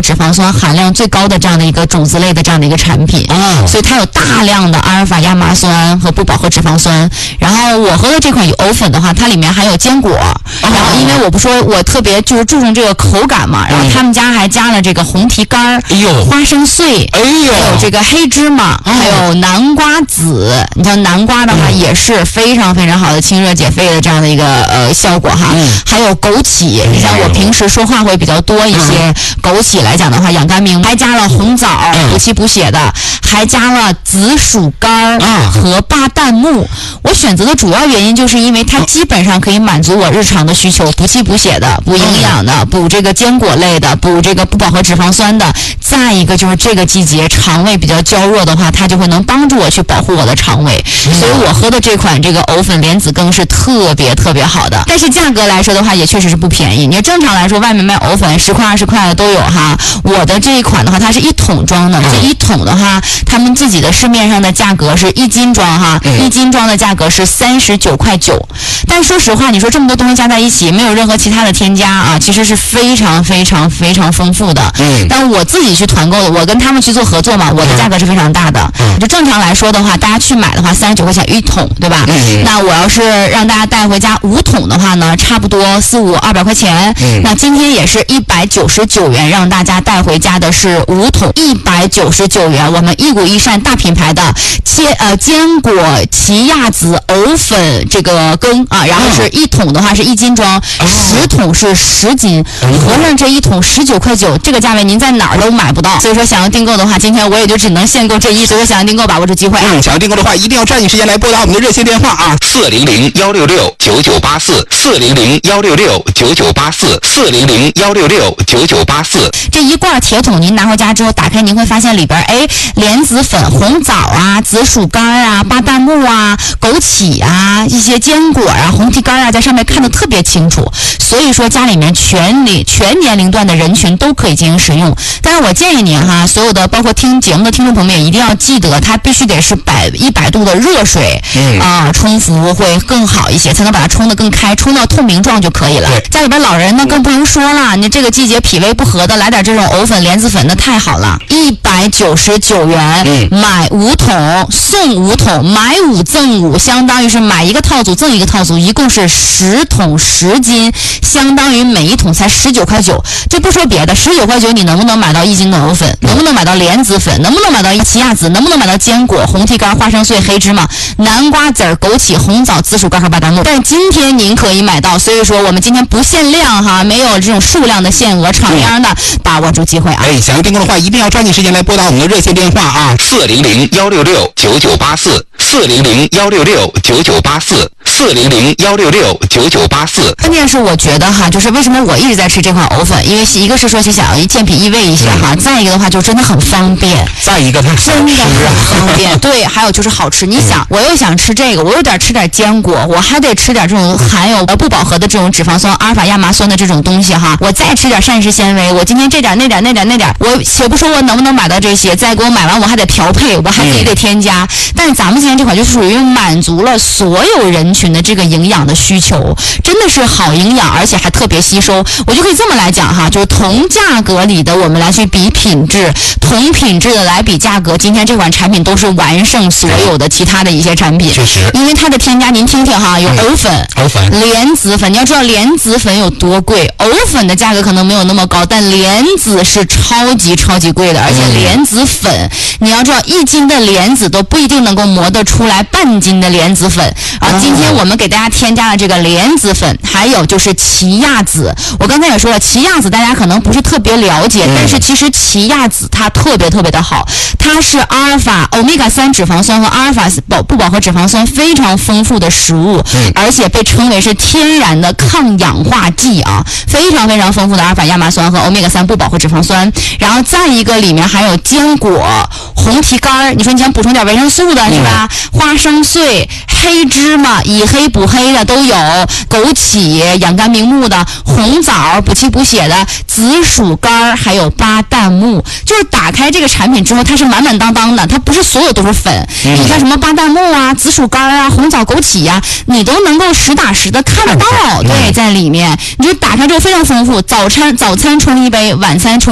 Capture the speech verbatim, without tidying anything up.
脂肪酸含量最高的这样的一个种子类的这样的一个产品， 哦、 所以它有大量的阿尔法亚麻酸和不饱和脂肪酸。然后我喝的这款藕粉的话，它里面还有坚果，哦、然后因为我不说我特别就是注重这个口感嘛，然后他们家还加了这个红提干、 哎呦、 花生碎， 哎呦， 还有这个黑芝麻，哦、还有南瓜籽。你像南瓜的话，嗯、也是非常非常好的清热解肺的这样的一个呃效果哈。嗯、还有枸杞，你像我平时说话会比较多一些，嗯、枸杞来讲的话，养肝明目，还加了红枣，补气补血的，还加了紫薯干和巴旦木。我选择的主要原因就是因为它基本上可以满足我日常的需求，补气补血的，补营养的，补这个坚果类的，补这个不饱和脂肪酸的。再一个就是这个季节肠胃比较娇弱的话，它就会能帮助我去保护我的肠胃。所以我喝的这款这个藕粉莲子羹是特别特别好的。但是价格来说的话，也确实是不便宜。你正常来说，外面卖藕粉十块二十块的都有哈。我的这一款的话，它是一桶装的，这一桶的话，他们自己的市面上的价格是一斤装哈，一斤装的价格是三十九块九。但说实话，你说这么多东西加在一起，没有任何其他的添加啊，其实是非常非常非常丰富的。嗯。但我自己去团购的，我跟他们去做合作嘛，我的价格是非常大的。嗯。就正常来说的话，大家去买的话，三十九块钱一桶，对吧？嗯。那我要是让大家带回家五桶的话呢，差不多四五二百块钱。嗯。那今天也是一百九十九元，让大家带回家的是五桶，一百九十九元。我们一谷一膳大品牌的切呃坚果奇亚籽藕粉这个羹啊，然后是一桶的话是一斤装，十桶是十斤，合上这一桶十九块九，这个价位您在哪儿都买不到。所以说想要订购的话，今天我也就只能限购这一，所以说想要订购把握住机会啊！ 嗯，想要订购的话，一定要抓紧时间来拨打我们的热线电话啊，四零零幺六六九九八四，四零零幺六六九九八四，四零零幺六六九九八四。 这一罐铁桶您拿回家之后打开，您会发现里边哎莲子粉、红枣啊、紫薯干啊、巴旦木啊、枸杞啊、一些坚果啊、红提干啊，在上面看得特别清楚。所以说家里面全龄全年龄段的人群都可以进行使用。但是我建议您哈，所有的包括听节目的听众朋友们也一定要记得，它必须得是百一百度的热水啊、呃、冲服会更好一些，才能把它冲得更开，冲到透明状就可以了。家里边老人呢更不用说了，你这个季节脾胃不和的，来点这种藕粉莲子粉那太好了。一百九十九元、嗯、买五桶送五桶，买五赠五，相当于是买一个套组赠一个套组，一共是十桶十斤，相当于每一桶才十九块九。这不说别的，十九块九你能不能买到一斤的藕粉？能不能买到莲子粉？能不能买到奇亚籽？能不能买到坚果、红提干、花生碎、黑芝麻、南瓜籽儿、枸杞、红枣、紫薯干和巴旦木？但今天您可以买到，所以说我们今天不限量哈，没有这种数量的限额，厂样的，把握住机会啊！ 哎，想要订购的话，一定要抓紧时间来拨打我们的热线电话啊，四零零幺六六九九八四，四零零幺六六九九八四，四零零幺六六九九八四。 关键是我觉得哈，就是为什么我一直在吃这款藕粉，因为一个是说是想要健脾益胃一些哈，嗯、再一个的话就真的很方便， 再一个它真的很方便，对，还有就是好吃。你想，我又想吃这个，我又得吃点坚果，我还得吃点这种含有不饱和的这种脂肪酸、阿尔法亚麻酸的这种东西哈，我再吃点膳食纤维，我今天这点那点那点那点，我且不说我能不能买到这些，再给我买完我还得调配，我还自己得添加。嗯、但是咱们今天这款就属于满足了所有人群的这个营养的需求，真的是好营养，而且还特别吸收。我就可以这么来讲哈，就是同价格里的我们来去比品质，同品质的来比价格，今天这款产品都是完胜所有的其他的一些产品。 确实， 因为它的添加您听听哈，有藕粉、 藕粉、 莲子粉。你要知道莲子粉有多贵，藕粉的价格可能没有那么高，但莲子是超级超级贵的，而且莲子粉、嗯、你要知道一斤的莲子都不一定能够磨得出来半斤的莲子粉啊。今天我们给大家添加了这个莲子粉，还有就是奇亚籽。我刚才也说了，奇亚籽大家可能不是特别了解，嗯、但是其实奇亚籽它特别特别的好，它是阿尔法欧米伽三脂肪酸和阿尔法不不饱和脂肪酸非常丰富的食物，嗯、而且被称为是天然的抗氧化剂啊，非常非常丰富的阿尔法亚麻酸和欧米伽三不饱和脂肪酸。然后再一个里面还有坚果、红提干，你说你想补充点维生素的是吧？嗯、花生碎、黑芝麻，以黑补黑的都有，枸杞养肝明目的，红枣补气补血的，紫薯干，还有巴旦木。就是打开这个产品之后，它是满满当当的，它不是所有都是粉。嗯、你看什么巴旦木啊、紫薯干啊、红枣、枸杞呀、啊，你都能够实打实的看得到，对，在里面。你就打开之后非常丰富，早餐早餐冲一杯，晚餐冲